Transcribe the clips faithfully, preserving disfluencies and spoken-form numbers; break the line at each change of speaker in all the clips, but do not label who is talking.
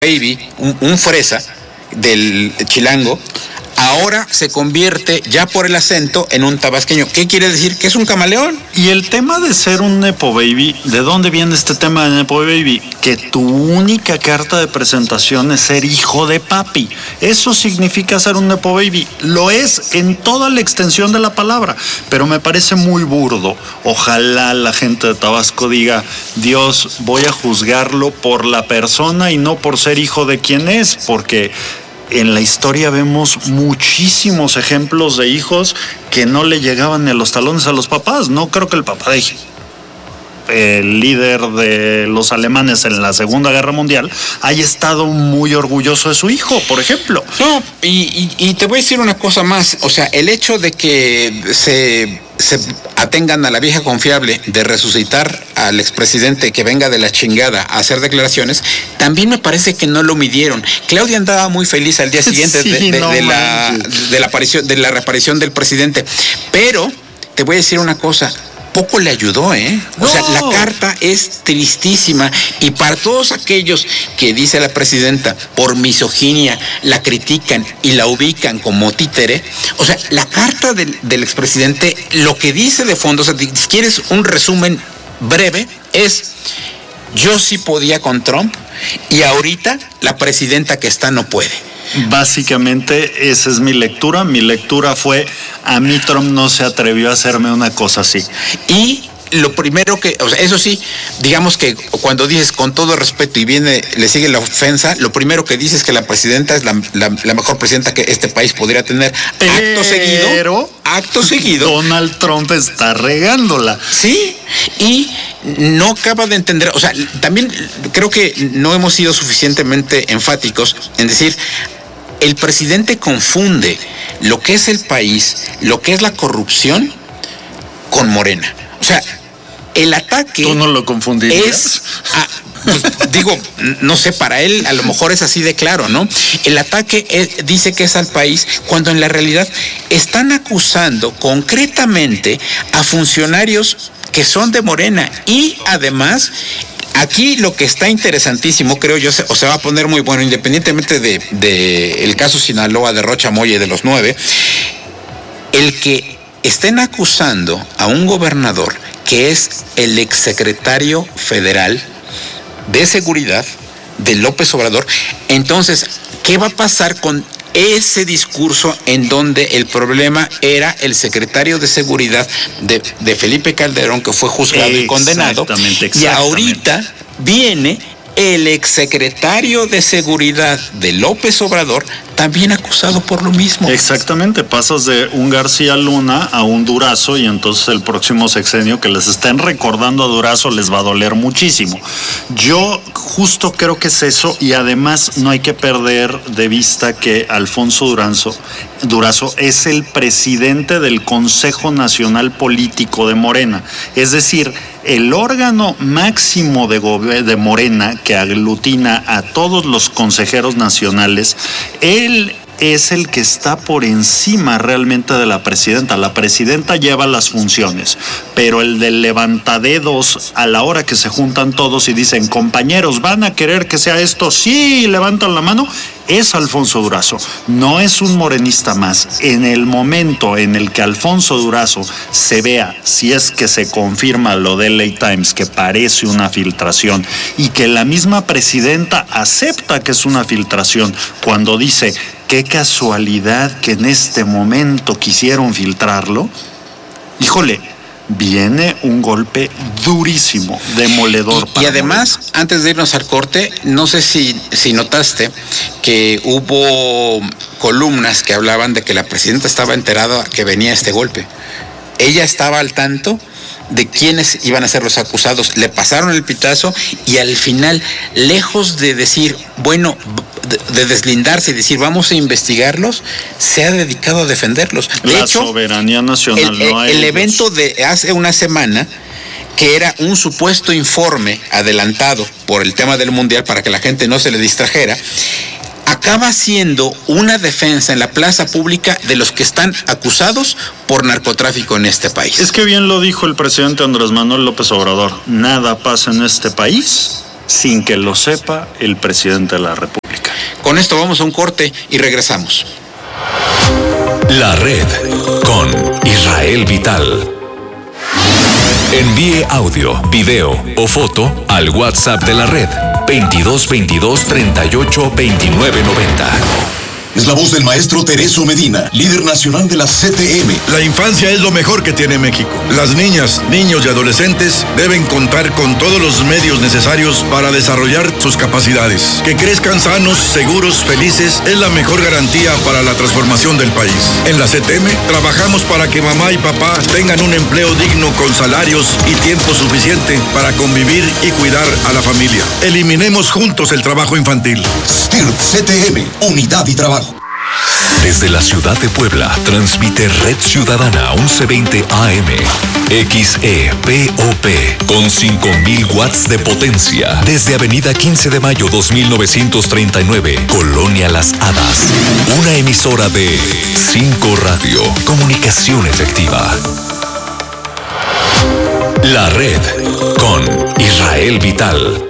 baby, un, un fresa del chilango, ahora se convierte ya por el acento en un tabasqueño. ¿Qué quiere decir? Que es un camaleón.
Y el tema de ser un nepo baby, ¿de dónde viene este tema de nepo baby? Que tu única carta de presentación es ser hijo de papi. Eso significa ser un nepo baby. Lo es en toda la extensión de la palabra, pero me parece muy burdo. Ojalá la gente de Tabasco diga, Dios, voy a juzgarlo por la persona y no por ser hijo de quien es, porque en la historia vemos muchísimos ejemplos de hijos que no le llegaban ni a los talones a los papás. No creo que el papá de el líder de los alemanes en la Segunda Guerra Mundial haya estado muy orgulloso de su hijo, por ejemplo.
No, y, y, y te voy a decir una cosa más. O sea, el hecho de que se, se atengan a la vieja confiable de resucitar al expresidente que venga de la chingada a hacer declaraciones, también me parece que no lo midieron. Claudia andaba muy feliz al día siguiente sí, de, de, no de, la, de, la aparición, de la reaparición del presidente. Pero te voy a decir una cosa, poco le ayudó, ¿eh? O no. sea, la carta es tristísima, y para todos aquellos que dice la presidenta por misoginia la critican y la ubican como títere, o sea, la carta del, del expresidente, lo que dice de fondo, o sea, si quieres un resumen breve, es: yo sí podía con Trump y ahorita la presidenta que está no puede.
Básicamente esa es mi lectura. Mi lectura fue: a mí Trump no se atrevió a hacerme una cosa así.
Y lo primero que, o sea, eso sí, digamos que cuando dices con todo respeto y viene, le sigue la ofensa, lo primero que dices es que la presidenta es la, la, la mejor presidenta que este país podría tener.
Pero,
acto seguido, acto seguido,
Donald Trump está regándola.
Sí, y no acaba de entender, o sea, también creo que no hemos sido suficientemente enfáticos en decir, el presidente confunde lo que es el país, lo que es la corrupción, con Morena. O sea, el ataque...
¿Tú no lo confundirías?
Es, a, pues, digo, no sé, para él a lo mejor es así de claro, ¿no? El ataque es, dice que es al país, cuando en la realidad están acusando concretamente a funcionarios que son de Morena, y además... Aquí lo que está interesantísimo, creo yo, o se va a poner muy bueno, independientemente de, de el caso Sinaloa, de Rocha Moya y de los nueve, el que estén acusando a un gobernador que es el exsecretario federal de seguridad de López Obrador. Entonces, ¿qué va a pasar con ese discurso en donde el problema era el secretario de seguridad de, de Felipe Calderón, que fue juzgado y condenado?
Exactamente, exactamente.
Y ahorita viene el exsecretario de seguridad de López Obrador, también acusado por lo mismo.
Exactamente, pasas de un García Luna a un Durazo, y entonces el próximo sexenio que les estén recordando a Durazo les va a doler muchísimo. Yo justo creo que es eso, y además no hay que perder de vista que Alfonso Durazo, Durazo es el presidente del Consejo Nacional Político de Morena, es decir, el órgano máximo de, de Morena, que aglutina a todos los consejeros nacionales. Él es el que está por encima realmente de la presidenta. La presidenta lleva las funciones, pero el del levantadedos, a la hora que se juntan todos y dicen, compañeros, ¿van a querer que sea esto? Sí, levantan la mano. Es Alfonso Durazo, no es un morenista más. En el momento en el que Alfonso Durazo se vea, si es que se confirma lo de L A Times, que parece una filtración, y que la misma presidenta acepta que es una filtración, cuando dice, qué casualidad que en este momento quisieron filtrarlo, híjole, viene un golpe durísimo, demoledor.
Y, y además, Morena. Antes de irnos al corte, no sé si, si notaste que hubo columnas que hablaban de que la presidenta estaba enterada que venía este golpe. Ella estaba al tanto de quiénes iban a ser los acusados. Le pasaron el pitazo y al final, lejos de decir, bueno, de, de deslindarse y decir, vamos a investigarlos, se ha dedicado a defenderlos. De
La
hecho,
soberanía nacional.
El,
no
el,
hay
el evento de hace una semana, que era un supuesto informe adelantado por el tema del Mundial para que la gente no se le distrajera, acaba siendo una defensa en la plaza pública de los que están acusados por narcotráfico en este país.
Es que bien lo dijo el presidente Andrés Manuel López Obrador, nada pasa en este país sin que lo sepa el presidente de la República.
Con esto vamos a un corte y regresamos.
La Red con Israel Vital. Envíe audio, video o foto al WhatsApp de la Red veintidós veintidós treinta y ocho veintinueve noventa.
Es la voz del maestro Tereso Medina, líder nacional de la C T M.
La infancia es lo mejor que tiene México. Las niñas, niños y adolescentes deben contar con todos los medios necesarios para desarrollar sus capacidades. Que crezcan sanos, seguros, felices es la mejor garantía para la transformación del país. En la C T M trabajamos para que mamá y papá tengan un empleo digno con salarios y tiempo suficiente para convivir y cuidar a la familia. Eliminemos juntos el trabajo infantil.
S T I R P C T M, unidad y trabajo.
Desde la ciudad de Puebla, transmite Red Ciudadana once veinte A M, X E P O P, con cinco mil watts de potencia, desde Avenida quince de mayo dos mil novecientos treinta y nueve, Colonia Las Hadas. Una emisora de cinco Radio, comunicación efectiva. La Red, con Israel Vital.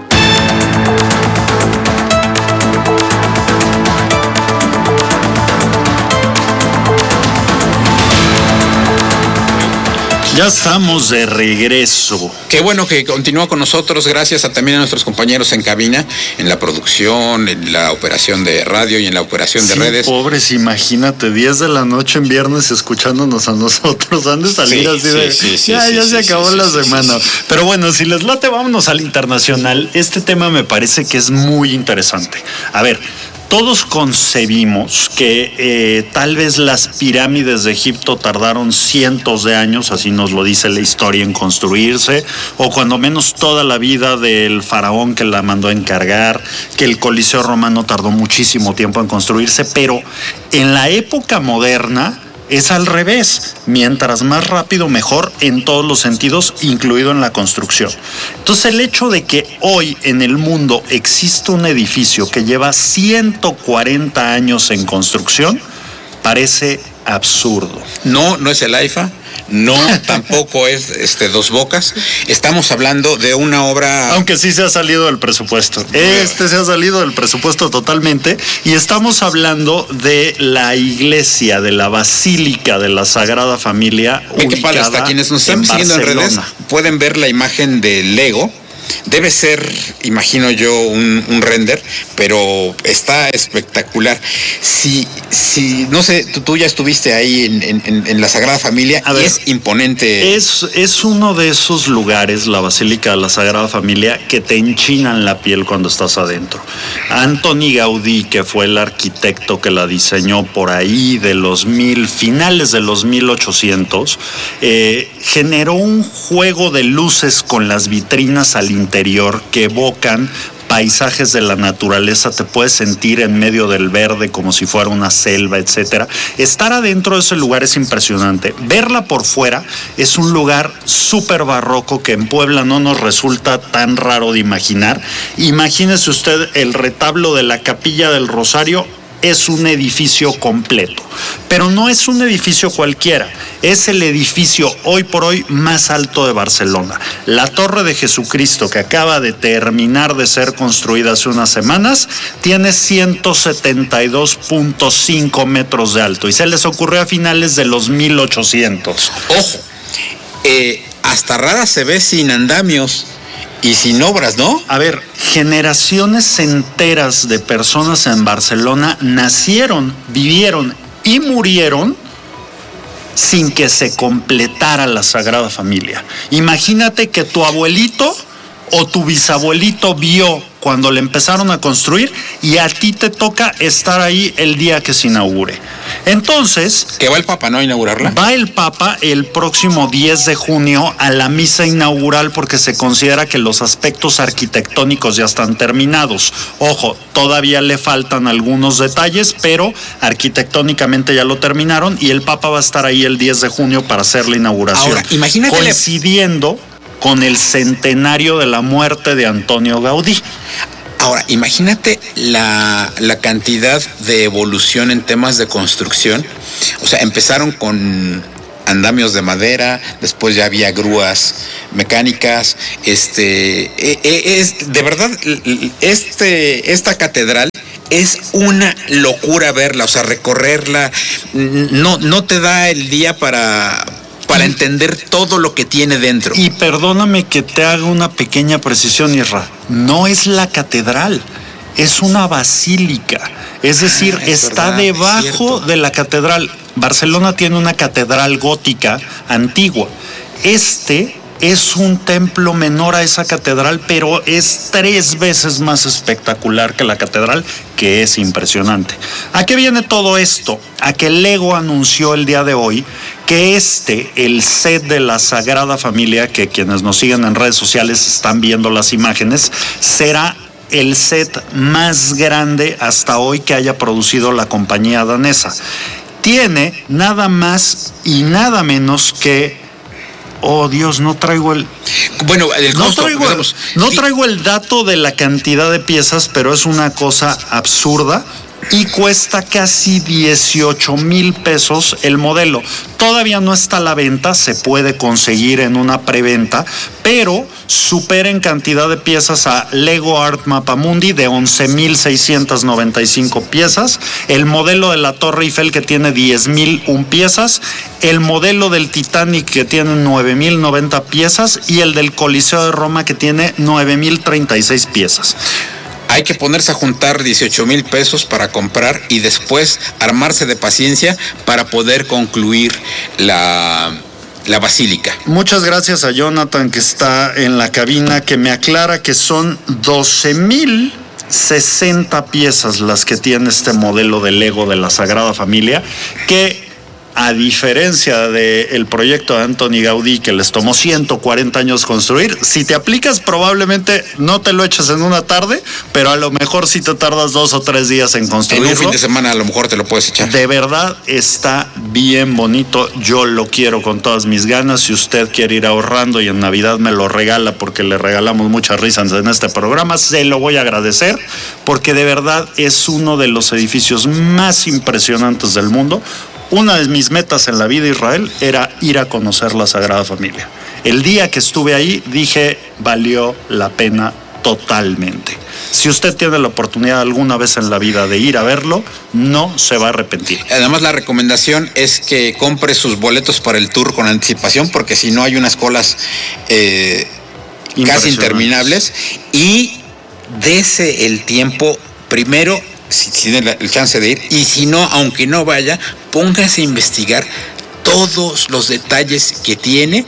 Ya estamos de regreso.
Qué bueno que continúa con nosotros, gracias a también a nuestros compañeros en cabina, en la producción, en la operación de radio y en la operación de
sí,
redes.
Pobres, imagínate, diez de la noche en viernes escuchándonos a nosotros. Han de salir sí, así sí, de... Sí, sí, ya, sí, ya sí, se acabó sí, la sí, semana. Sí, sí. Pero bueno, si les late, vámonos al internacional. Este tema me parece que es muy interesante. A ver, todos concebimos que eh, tal vez las pirámides de Egipto tardaron cientos de años, así nos lo dice la historia, en construirse, o cuando menos toda la vida del faraón que la mandó a encargar, que el Coliseo romano tardó muchísimo tiempo en construirse, pero en la época moderna es al revés, mientras más rápido mejor en todos los sentidos, incluido en la construcción. Entonces el hecho de que hoy en el mundo existe un edificio que lleva ciento cuarenta años en construcción, parece absurdo.
No, no es el AIFA. No, tampoco es este Dos Bocas. Estamos hablando de una obra...
Aunque sí se ha salido del presupuesto. Este se ha salido del presupuesto totalmente. Y estamos hablando de la iglesia, de la Basílica de la Sagrada Familia.
Ve qué padre, hasta quienes nos están siguiendo en redes pueden ver la imagen de Lego. Debe ser, imagino yo, un, un render, pero está espectacular. Si, si no sé, tú, tú ya estuviste ahí en, en, en la Sagrada Familia y es imponente.
Es, es uno de esos lugares, la Basílica de la Sagrada Familia, que te enchinan la piel cuando estás adentro. Antoni Gaudí, que fue el arquitecto que la diseñó por ahí de los mil, finales de los mil ochocientos, eh, generó un juego de luces con las vitrinas al interior que evocan paisajes de la naturaleza. Te puedes sentir en medio del verde como si fuera una selva, etcétera. Estar adentro de ese lugar es impresionante. Verla por fuera es un lugar súper barroco que en Puebla no nos resulta tan raro de imaginar. Imagínese usted el retablo de la Capilla del Rosario. Es un edificio completo, pero no es un edificio cualquiera, es el edificio hoy por hoy más alto de Barcelona. La Torre de Jesucristo, que acaba de terminar de ser construida hace unas semanas, tiene ciento setenta y dos punto cinco metros de alto y se les ocurrió a finales de los mil ochocientos.
Ojo, eh, hasta rara se ve sin andamios y sin obras, ¿no?
A ver, generaciones enteras de personas en Barcelona nacieron, vivieron y murieron sin que se completara la Sagrada Familia. Imagínate que tu abuelito o tu bisabuelito vio cuando le empezaron a construir y a ti te toca estar ahí el día que se inaugure. Entonces...
¿Que va el Papa, no, a inaugurarla?
Va el Papa el próximo diez de junio a la misa inaugural porque se considera que los aspectos arquitectónicos ya están terminados. Ojo, todavía le faltan algunos detalles, pero arquitectónicamente ya lo terminaron y el Papa va a estar ahí el diez de junio para hacer la inauguración.
Ahora, imagínate...
Coincidiendo con el centenario de la muerte de Antonio Gaudí.
Ahora, imagínate la, la cantidad de evolución en temas de construcción. O sea, empezaron con andamios de madera, después ya había grúas mecánicas. Este, es de verdad, este, esta catedral es una locura verla, o sea, recorrerla, no, no te da el día para... para entender todo lo que tiene dentro.
Y perdóname que te haga una pequeña precisión, Isra. No es la catedral, es una basílica. Es decir, ah, es está verdad, debajo de la catedral. Barcelona tiene una catedral gótica antigua. Este es un templo menor a esa catedral, pero es tres veces más espectacular que la catedral, que es impresionante. ¿A qué viene todo esto? A que Lego anunció el día de hoy que este, el set de la Sagrada Familia, que quienes nos siguen en redes sociales están viendo las imágenes, será el set más grande hasta hoy que haya producido la compañía danesa. Tiene nada más y nada menos que... Oh, Dios, no traigo el...
Bueno, el costo,
no, traigo,
podemos...
no traigo el dato de la cantidad de piezas, pero es una cosa absurda y cuesta casi dieciocho mil pesos el modelo. Todavía no está a la venta, se puede conseguir en una preventa, pero supera en cantidad de piezas a Lego Art Mapamundi de once mil seiscientas noventa y cinco piezas, el modelo de la Torre Eiffel que tiene diez mil una piezas, el modelo del Titanic que tiene nueve mil noventa piezas y el del Coliseo de Roma que tiene nueve mil treinta y seis piezas.
Hay que ponerse a juntar dieciocho mil pesos para comprar y después armarse de paciencia para poder concluir la, la basílica.
Muchas gracias a Jonathan, que está en la cabina, que me aclara que son doce mil sesenta piezas las que tiene este modelo de Lego de la Sagrada Familia, que a diferencia del proyecto de Antoni Gaudí, que les tomó ciento cuarenta años construir, si te aplicas probablemente no te lo echas en una tarde, pero a lo mejor si te tardas dos o tres días en construirlo.
En un fin de semana a lo mejor te lo puedes echar.
De verdad está bien bonito, yo lo quiero con todas mis ganas. Si usted quiere ir ahorrando y en Navidad me lo regala, porque le regalamos muchas risas en este programa, se lo voy a agradecer, porque de verdad es uno de los edificios más impresionantes del mundo. Una de mis metas en la vida, Israel, era ir a conocer la Sagrada Familia. El día que estuve ahí dije, valió la pena totalmente. Si usted tiene la oportunidad alguna vez en la vida de ir a verlo, no se va a arrepentir.
Además, la recomendación es que compre sus boletos para el tour con anticipación, porque si no hay unas colas eh, casi interminables, y dese el tiempo primero, si tiene el chance de ir, y si no, aunque no vaya, póngase a investigar todos los detalles que tiene,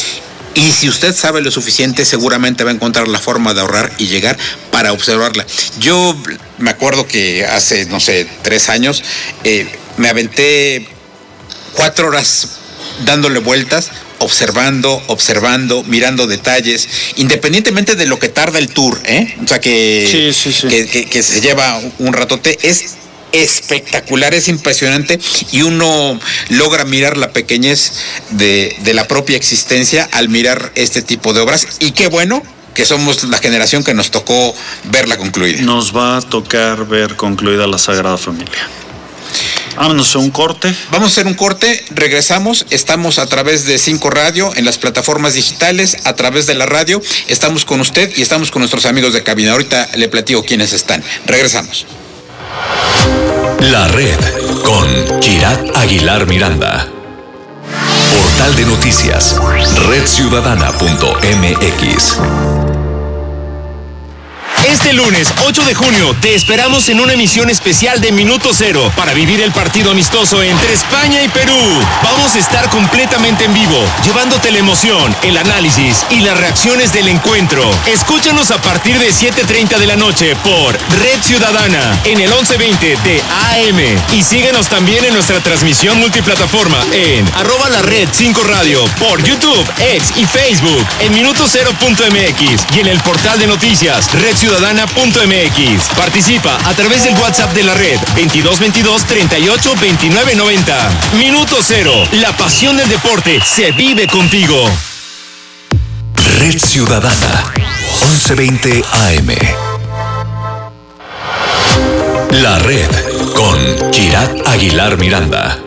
y si usted sabe lo suficiente, seguramente va a encontrar la forma de ahorrar y llegar para observarla. Yo me acuerdo que hace, no sé, tres años, eh, me aventé cuatro horas dándole vueltas, observando, observando, mirando detalles, independientemente de lo que tarda el tour, ¿eh? O sea, que,
sí, sí, sí.
que, que, que se lleva un ratote. Es espectacular, es impresionante, y uno logra mirar la pequeñez de, de la propia existencia al mirar este tipo de obras, y qué bueno que somos la generación que nos tocó verla concluida.
Nos va a tocar ver concluida la Sagrada Familia. Vámonos a un corte.
Vamos a hacer un corte, regresamos, estamos a través de Cinco Radio, en las plataformas digitales, a través de la radio, estamos con usted y estamos con nuestros amigos de cabina. Ahorita le platico quiénes están. Regresamos.
La Red con Kirat Aguilar Miranda. Portal de noticias, red ciudadana punto m x.
Este lunes ocho de junio te esperamos en una emisión especial de Minuto Cero para vivir el partido amistoso entre España y Perú. Vamos a estar completamente en vivo, llevándote la emoción, el análisis y las reacciones del encuentro. Escúchanos a partir de siete treinta de la noche por Red Ciudadana en el once veinte de A M. Y síguenos también en nuestra transmisión multiplataforma en arroba la red cinco radio por YouTube, X y Facebook en minuto cero punto m x y en el portal de noticias Red Ciudadana punto m x. Participa a través del WhatsApp de la red veintidós veintidós treinta y ocho veintinueve noventa. Minuto Cero, la pasión del deporte se vive contigo.
Red Ciudadana, once veinte A M. La Red con Kirat Aguilar Miranda.